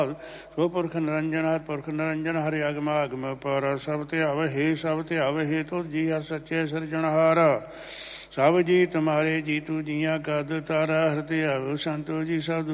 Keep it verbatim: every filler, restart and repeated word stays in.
ਸੋ ਪੁਰਖ ਨਿਰੰਜਨ ਹਰ ਪੁਰਖ ਨਿਰੰਜਨ ਹਰਿ ਅਗਮ ਅਗਮ ਪਰ ਸਭ ਧਿਆਵ ਹੇ ਸਭ ਧਿਆਵ ਹੇ ਤੁਧ ਜੀ ਹਰ ਸੱਚੇ ਸਿਰਜਣਹਾਰ ਸਭ ਜੀ ਤੁਮਾਰੇ ਜੀਤੂ ਜੀਆਂ ਕਦ ਤਾਰਾ ਹਰ ਧਿਆਵ ਸੰਤੋ ਜੀ ਸਭ